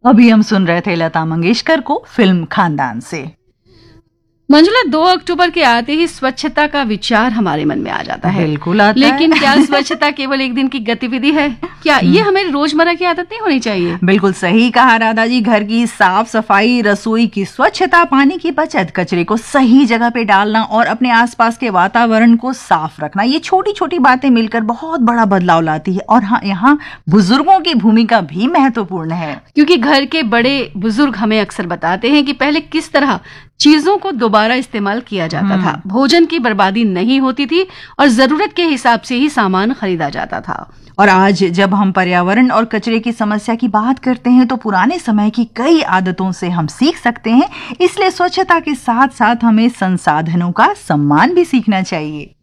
अभी हम सुन रहे थे लता मंगेशकर को फिल्म खानदान से। मंजुला, 2 अक्टूबर के आते ही स्वच्छता का विचार हमारे मन में आ जाता है। बिल्कुल आता लेकिन है। क्या स्वच्छता केवल एक दिन की गतिविधि है? क्या ये हमारी रोजमर्रा की आदत नहीं होनी चाहिए? बिल्कुल सही कहा राधा जी। घर की साफ सफाई, रसोई की स्वच्छता, पानी की बचत, कचरे को सही जगह पे डालना और अपने आसपास के वातावरण को साफ रखना, ये छोटी छोटी बातें मिलकर बहुत बड़ा बदलाव लाती है। और हाँ, यहाँ बुजुर्गों की भूमिका भी महत्वपूर्ण है, क्योंकि घर के बड़े बुजुर्ग हमें अक्सर बताते हैं कि पहले किस तरह चीजों को दोबारा इस्तेमाल किया जाता था, भोजन की बर्बादी नहीं होती थी और जरूरत के हिसाब से ही सामान खरीदा जाता था। और आज जब हम पर्यावरण और कचरे की समस्या की बात करते हैं तो पुराने समय की कई आदतों से हम सीख सकते हैं। इसलिए स्वच्छता के साथ साथ हमें संसाधनों का सम्मान भी सीखना चाहिए।